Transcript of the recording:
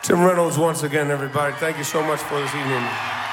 Tim Reynolds once again, everybody. Thank you so much for this evening.